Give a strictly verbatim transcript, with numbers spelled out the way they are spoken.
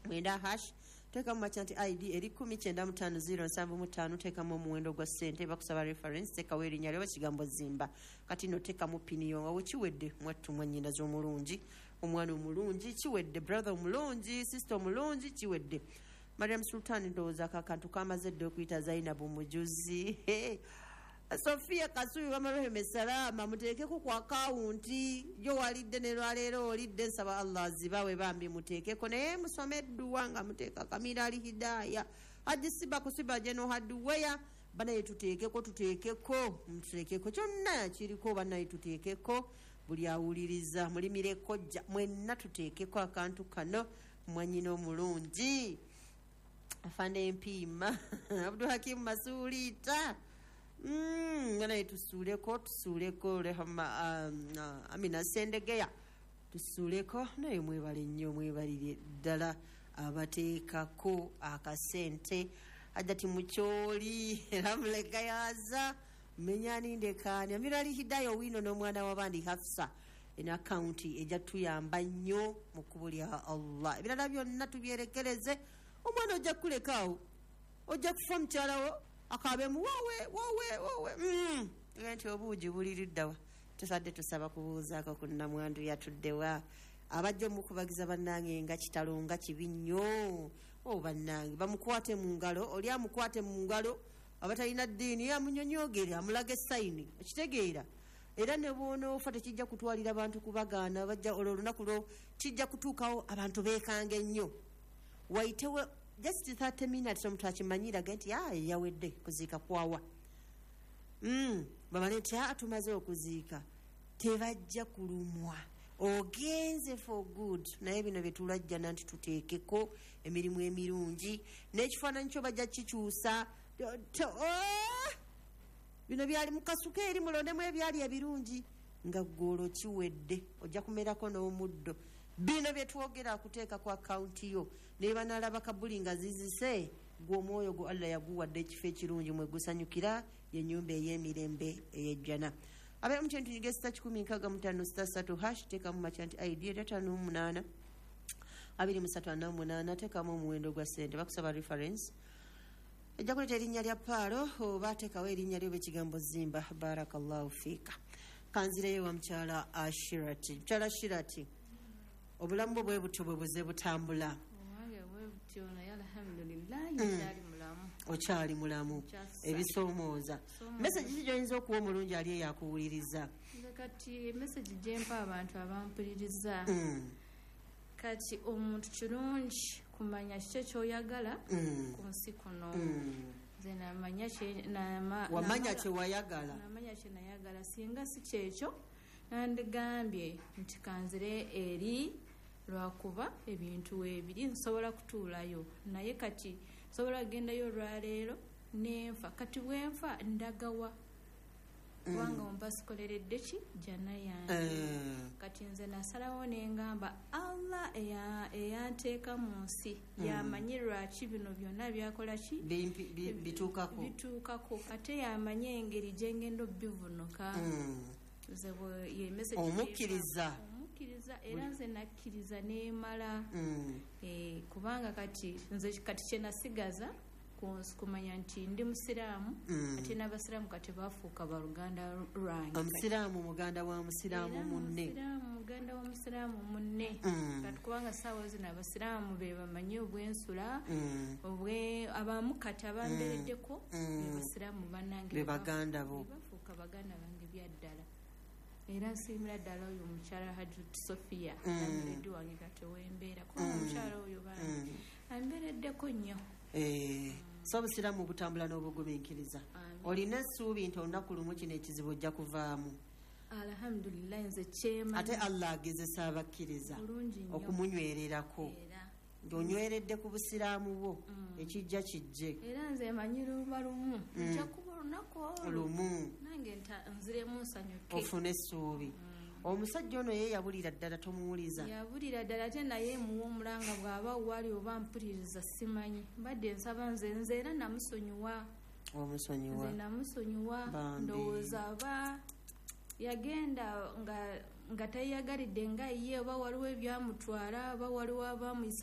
mwenda hash teka mu machanti I D eri kumi kyenda mu ttaano zero nsanvu mu ttaano teka mu muwendo gwa ssente bakusaba reference teka weri nyale wa kigambo zimba kati no teka mu pini yo wawo kiwedde mwattu mwanyinda z'omulungi omwana omulungi kiwedde brother omulungi sister omulungi kiwedde Mariam Sultan ndoza kakantu kamaze dde okuyita Zainabu mujuzi Sofia Kasubi wamaroheme salama mutekeko kwa kaunti jo walidde ne lwaleero olidde nsaba Allah zibawe bambi mutekeko naye musomeddu wanga muteka kamirali hidaya ajisiba kusiba jeno haduweya banaye tutekeko tutekeko mutekeko kyonna kiriko banaye tutekeko buli awuliriza mulimire kojja mwenna tutekeko akantu kano mwanyina omulungi afande empima Abdul Hakim Masulita Mm, ngana tusuleko tusuleko lehama um, uh, Amina Sendegeya tusuleko naye mwebale nnyo mwebalire ddala abateekako akasente ajati mukyoli era mulegayaza menyani ndekani Amirali Hidayo wino n'omwana w'abandi Hafsa ena county ejja tuyamba nnyo mu kkubo lya Allah ebirala byonna tubyerekereze omwana ojja kulekaawo ojja kufa mukyalawo akabe muwawe wowe wowe mm enti obuuji buliriddawa tusadde tusaba kubuuzaako ku nnamwandu yatuddewa abajja mu kubagiza bannange nga kitalo nga kibinnyo o bannange bamukwate mu ngalo oli amukwate mu ngalo abatalina ddiini amunyonyogere amulaga essayini okitegeera era ne bw'onoofa tekijja kutwalira abantu kubagaana bajja olwo olunaku lwo kijja kutuukawo abantu beekanga ennyo waitewe just thirty minutes omuntu akimanyiraga nti ah yawedde kuziika kwawa mm bamale nti ah tumaze okuziika tebajja kulumwa ogenze for good naye bino betulajja nanti tuteekeko emirimu emirungi n'ekifaananyi kyo bajja kikyusa bino byali mukasuka eri mulondemu ebyali ebirungi nga ggolo kiwedde ojja kumerako n'omuddo bino byetwogera kuteeka ku akaunti yo ne banalaba kabuli nga zizise gwo omwoyo gwo Allah yaguwadde ekifo ekirungi mwe gusanyukira ye nnyumba ey'emirembe ey'ejjana abe mu kintu nyigesa kikumi nkaaga mu ttaano sita ssatu hash teeka mu machanti I D etaano mu munaana abiri mu ssatu ana mu munaana teekamu omuwendo gwa ssente bakusaba reference ejja kuleeta erinnya lya paalo oba teekawo erinnya lyo b'ekigambo zimba barakallahu fiika kanzireyo wa mukyala Ashirati mukyala Ashirati obulamu bwe butyo bwe buze butambula owange bwe butyo naye alhamdulillah nkyali mulamu okyali mulamu ebisoomooza message ki gy'oyinza okuwa omulungi ali eyakuwuliriza kati message gyempa abantu abampuliriza kati omuntu kirungi kumanya kiki ekyoyagala ku nsi kuno nze namanya wamanya kyewayagala namanya kye nayagala singa si kyekyo nandigambye nti kanzire eri lwakuba ebintu ebiri nsobola kutuulayo naye kati nsobola kugendayo olwaleero nenfa kati bwenfa ndagawa kubanga omba sikoleredde ki jana yange kati nze nasalawo nengamba Allah eyanteeka mu nsi yamanyi lwaki bino byonna byakola ki bituukako bituukako ate yamanyi engeri gyengenda obbivunuka omukkiriza omukkiriza era nze nakkiriza neemala kubanga kati nze kati kyenasigaza kumanya nti ndi musiraamu ate n'abasiraamu kati bafuuka baluganda lwange omusiraamu muganda wa musiraamu munne muganda wa musiraamu munne kati kubanga saawa zino abasiraamu be bamanyi obwensula abamu kati abambereddeko be basiraamu bannange be baganda bo bafuuka baganda bange byaddala era nsiimira ddala oyo omukyala Hajjat Sofia amberedde wange kati wembeera kuba omukyala oyo bange ambereddeko nnyo so obusiraamu butambula n'obugumiikiriza olina essuubi nti olunaku lumu kino ekizibu ojja kuvaamu alhamdulillah nze kyema ate Allah agezesa abakkiriza okumunywererako ng'onyweredde ku busiraamu bwo ekijja kijje era nze manyi luba lumu nja kuba olunaku lumu nange nziremu nsanyuke ofune essuubi omusajja ono ye yabulira ddala tomuwuliza yabulira ddala ate naye muwa omulanga bw'aba wali oba mpuliriza simanyi mbadde nsaba nze nze era namusonyiwa omusonyiwa nze namusonyiwa ndowooza aba yagenda nga nga tayagalidde nga ye oba waliwo ebyamutwala oba waliwo abamuyisa